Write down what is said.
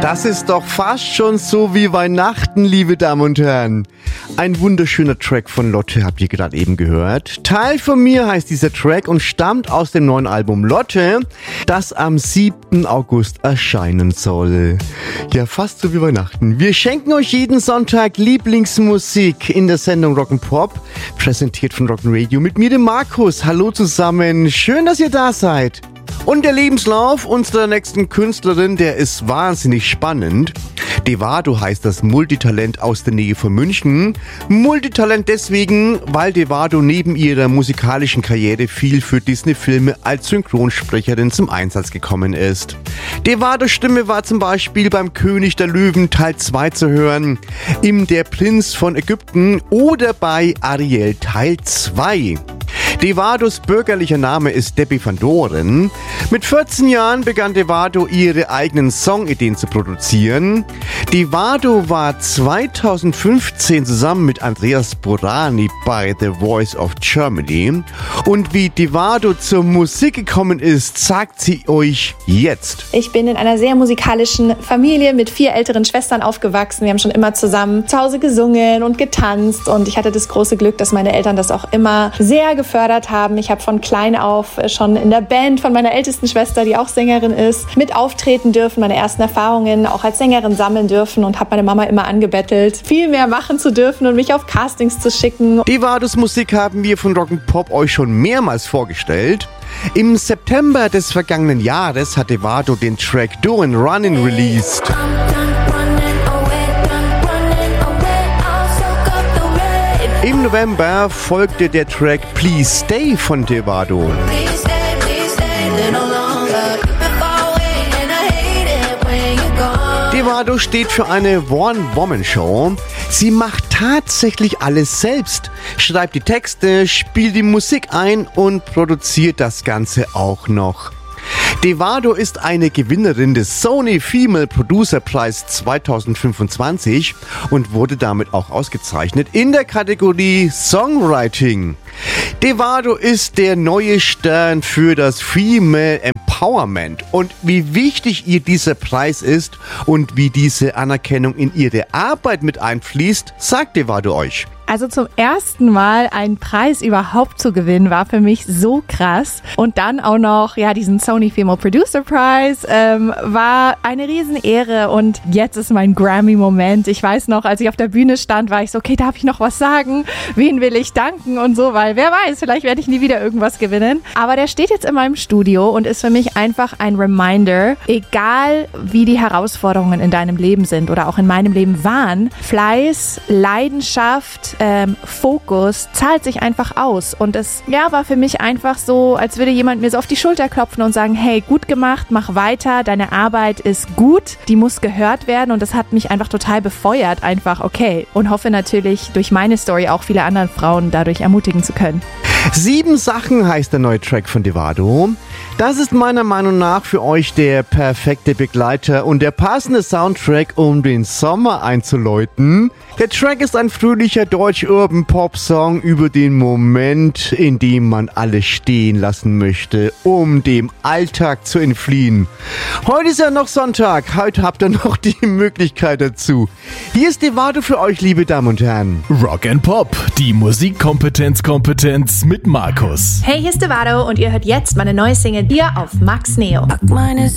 Das ist doch fast schon so wie Weihnachten, liebe Damen und Herren. Ein wunderschöner Track von Lotte habt ihr gerade eben gehört. Teil von mir heißt dieser Track und stammt aus dem neuen Album Lotte, das am 7. August erscheinen soll. Ja, fast so wie Weihnachten. Wir schenken euch jeden Sonntag Lieblingsmusik in der Sendung Rock'n'Pop, präsentiert von Rock'n'Radio mit mir, dem Markus. Hallo zusammen, schön, dass ihr da seid. Und der Lebenslauf unserer nächsten Künstlerin, der ist wahnsinnig spannend. Devado heißt das Multitalent aus der Nähe von München. Multitalent deswegen, weil Devado neben ihrer musikalischen Karriere viel für Disney-Filme als Synchronsprecherin zum Einsatz gekommen ist. Devados Stimme war zum Beispiel beim König der Löwen Teil 2 zu hören, im Der Prinz von Ägypten oder bei Ariel Teil 2. Devados bürgerlicher Name ist Debbie van Doren. Mit 14 Jahren begann Devado ihre eigenen Songideen zu produzieren. Devado war 2015 zusammen mit Andreas Borani bei The Voice of Germany. Und wie Devado zur Musik gekommen ist, sagt sie euch jetzt. Ich bin in einer sehr musikalischen Familie mit 4 älteren Schwestern aufgewachsen. Wir haben schon immer zusammen zu Hause gesungen und getanzt. Und ich hatte das große Glück, dass meine Eltern das auch immer sehr gefördert haben. Ich habe von klein auf schon in der Band von meiner ältesten Schwester, die auch Sängerin ist, mit auftreten dürfen, meine ersten Erfahrungen auch als Sängerin sammeln dürfen und habe meine Mama immer angebettelt, viel mehr machen zu dürfen und mich auf Castings zu schicken. Devados Musik haben wir von Rock'n'Pop euch schon mehrmals vorgestellt. Im September des vergangenen Jahres hat Devado den Track Doin' Runnin' released. Im November folgte der Track Please Stay von Devado. Devado steht für eine One-Woman-Show. Sie macht tatsächlich alles selbst, schreibt die Texte, spielt die Musik ein und produziert das Ganze auch noch. Devado ist eine Gewinnerin des Sony Female Producer Prize 2025 und wurde damit auch ausgezeichnet in der Kategorie Songwriting. Devado ist der neue Stern für das Female Empowerment und wie wichtig ihr dieser Preis ist und wie diese Anerkennung in ihre Arbeit mit einfließt, sagt Devado euch. Also zum ersten Mal einen Preis überhaupt zu gewinnen, war für mich so krass. Und dann auch noch, diesen Sony Female Producer Prize, war eine Riesenehre. Und jetzt ist mein Grammy-Moment. Ich weiß noch, als ich auf der Bühne stand, war ich so, okay, darf ich noch was sagen? Wen will ich danken und so, weil wer weiß, vielleicht werde ich nie wieder irgendwas gewinnen. Aber der steht jetzt in meinem Studio und ist für mich einfach ein Reminder, egal wie die Herausforderungen in deinem Leben sind oder auch in meinem Leben waren, Fleiß, Leidenschaft, Fokus zahlt sich einfach aus und es war für mich einfach so, als würde jemand mir so auf die Schulter klopfen und sagen, hey, gut gemacht, mach weiter, deine Arbeit ist gut, die muss gehört werden und das hat mich einfach total befeuert, einfach okay und hoffe natürlich durch meine Story auch viele andere Frauen dadurch ermutigen zu können. 7 Sachen heißt der neue Track von Devado. Das ist meiner Meinung nach für euch der perfekte Begleiter und der passende Soundtrack, um den Sommer einzuläuten. Der Track ist ein fröhlicher Deutsch-Urban-Pop-Song über den Moment, in dem man alles stehen lassen möchte, um dem Alltag zu entfliehen. Heute ist ja noch Sonntag, heute habt ihr noch die Möglichkeit dazu. Hier ist Devado für euch, liebe Damen und Herren. Rock'n'Pop, die Musikkompetenz mit Markus. Hey, hier ist Devado und ihr hört jetzt meine neue Single hier auf Max Neo.